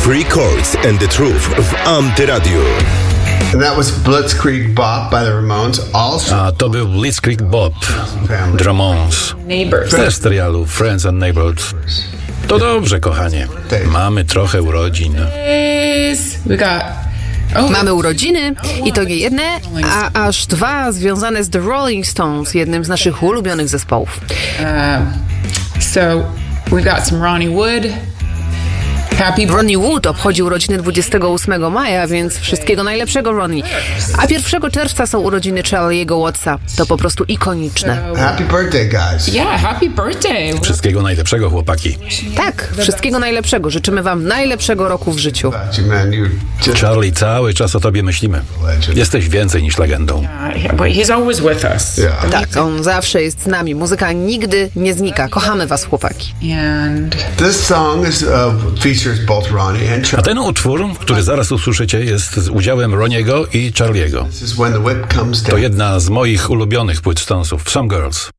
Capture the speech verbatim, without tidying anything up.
Three Chords and the Truth w Antyradiu. And that was Blitzkrieg Bop by the Ramones. Also, A to był Blitzkrieg Bop, The Ramones, Neighbors. ze serialu Friends and Neighbors. To dobrze, kochanie. Mamy trochę urodzin. We got oh, Mamy urodziny i to nie jedne, a aż dwa związane z The Rolling Stones, jednym z naszych ulubionych zespołów. uh, so we got some Ronnie Wood. Happy Ronnie Wood obchodzi urodziny dwudziestego ósmego maja, więc wszystkiego najlepszego, Ronnie. A pierwszego czerwca są urodziny Charlie'ego Wattsa. To po prostu ikoniczne. happy birthday, guys. Yeah, happy birthday. Wszystkiego najlepszego, chłopaki. Tak, wszystkiego najlepszego. Życzymy wam najlepszego roku w życiu. About you, man. You're just Charlie, cały czas o tobie myślimy. Jesteś więcej niż legendą. Uh, yeah, but he's always with us. Yeah. Tak, on zawsze jest z nami. Muzyka nigdy nie znika. Kochamy was, chłopaki. And This song is uh, features both Ronnie and A Charlie. ten utwór, który zaraz usłyszycie, jest z udziałem Roniego i Charliego. This is when the whip comes To down. jedna z moich ulubionych płyt Stonesów, Some Girls.